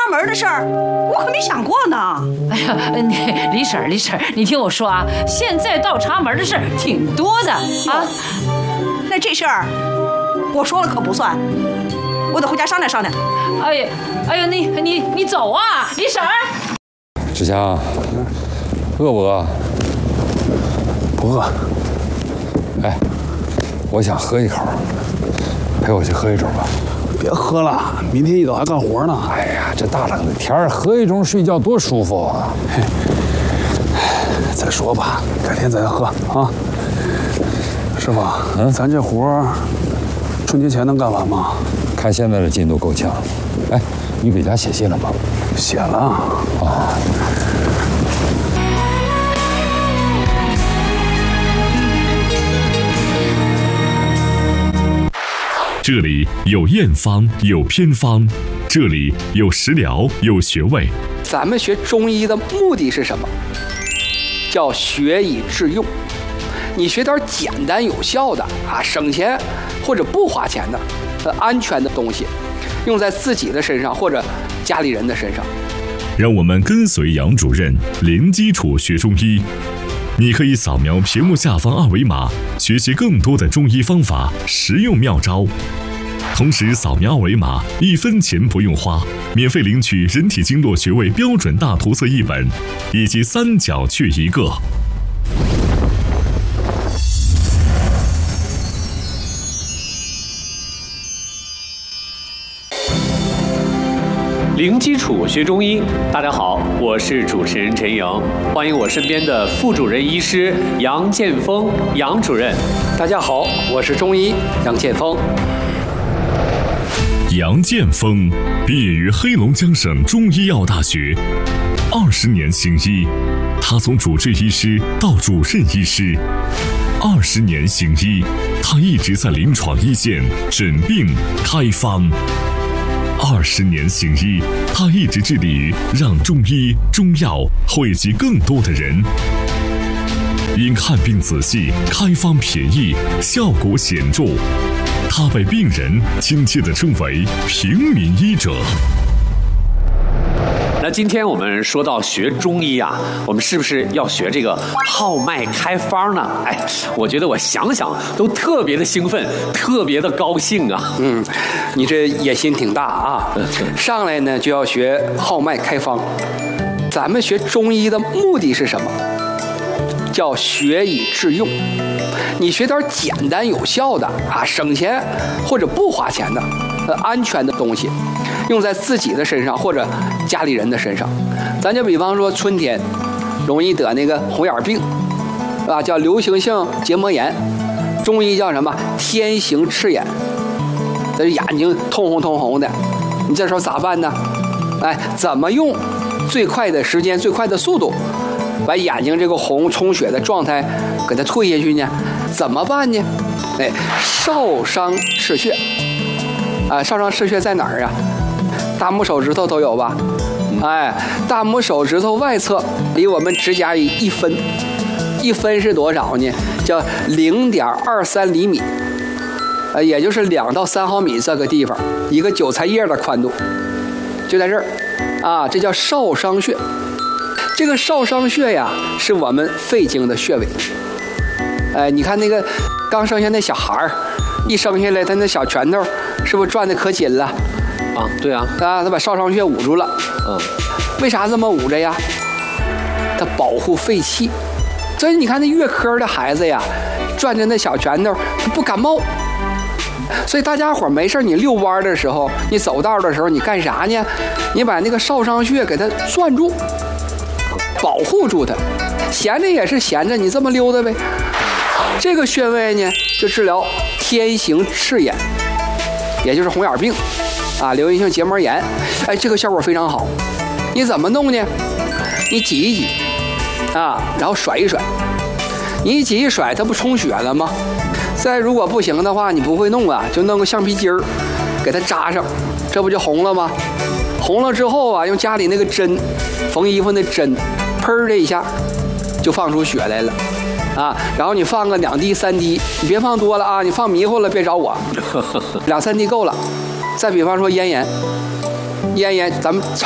门的事儿，我可没想过呢。 哎呀，李婶，你听我说啊，现在倒插门的事儿挺多的啊。 那这事儿我说了可不算，我得回家商量商量。 哎呀，你走啊，李婶。 志强，饿不饿？ 不饿。 哎，我想喝一口，陪我去喝一盅吧。 别喝了，明天一早还干活呢。 哎呀，这大冷的天儿，喝一盅睡觉多舒服啊！ 再说吧，改天再喝啊。师傅，咱这活春节前能干完吗？ 看现在的进度够呛。哎，你给家写信了吗？ 写了。 啊。 这里有验方，有偏方，这里有食疗，有穴位。 咱们学中医的目的是什么？叫学以致用。你学点简单有效的啊，省钱或者不花钱的，安全的东西，用在自己的身上或者家里人的身上。 让我们跟随杨主任零基础学中医。你可以扫描屏幕下方二维码，学习更多的中医方法、实用妙招。同时扫描二维码，1分钱不用花，免费领取人体经络穴位标准大图册1本，以及3角穴1个。 零基础学中医，大家好，我是主持人陈莹，欢迎我身边的副主任医师杨建峰杨主任。 大家好，我是中医杨建峰。 杨建峰毕业于黑龙江省中医药大学，20年行医，他从主治医师到主任医师，20年行医，他一直在临床一线诊病开方。20年行医，他一直致力于让中医、中药惠及更多的人。因看病仔细、开方便宜、效果显著，他被病人亲切地称为平民医者。 那今天我们说到学中医啊，我们是不是要学这个号脉开方呢？哎，我觉得我想想都特别的兴奋，特别的高兴啊。 你这野心挺大啊！上来呢就要学号脉开方。咱们学中医的目的是什么？叫学以致用。你学点简单有效的啊，省钱或者不花钱的，安全的东西，用在自己的身上或者家里人的身上。咱就比方说春天容易得那个红眼病，是吧？叫流行性结膜炎，中医叫什么？天行赤眼。这眼睛通红的，你这时候咋办呢？哎，怎么用最快的时间、最快的速度，把眼睛这个红充血的状态给它退下去呢？怎么办呢？哎，少商赤穴。少商赤穴在哪儿啊？大拇手指头都有吧？哎，大拇手指头外侧离我们指甲1分，1分是多少呢？叫0.23厘米，也就是2到3毫米这个地方，一个韭菜叶的宽度，就在这儿啊，这叫少商穴。这个少商穴呀，是我们肺经的穴位。哎，你看那个刚生下那小孩儿，一生下来他那小拳头是不是转得可紧了？ 啊，对啊， 他把少商穴捂住了。为啥这么捂着呀？它保护肺气。所以你看那月科的孩子呀，转着那小拳头不感冒。所以大家伙没事，你遛弯的时候，你走道的时候，你干啥呢？你把那个少商穴给它攥住，保护住它。闲着也是闲着，你这么溜达呗。这个穴位呢，就治疗天行赤眼，也就是红眼病啊，流行性结膜炎。哎，这个效果非常好。你怎么弄呢？你挤一挤啊，然后甩一甩。你一挤一甩，它不充血了吗？再如果不行的话，你不会弄啊，就弄个橡皮筋儿给它扎上，这不就红了吗？红了之后啊，用家里那个针，缝衣服那针，砰的一下就放出血来了啊。然后你放个2滴3滴，你别放多了啊，你放迷糊了别找我，2、3滴够了。再比方说咽炎，咱们